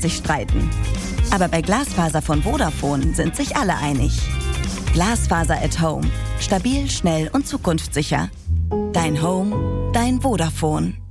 sich streiten. Aber bei Glasfaser von Vodafone sind sich alle einig. Glasfaser at Home. Stabil, schnell und zukunftssicher. Dein Home, dein Vodafone.